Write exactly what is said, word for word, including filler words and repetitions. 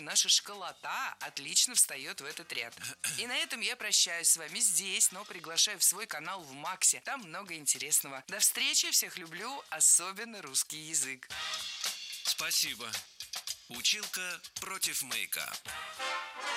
наша школота отлично встает в этот ряд. И на этом я прощаюсь с вами здесь, но приглашаю в свой канал в Максе. Там много интересного. До встречи, всех люблю, особенно русский язык. Спасибо. Училка против мейка.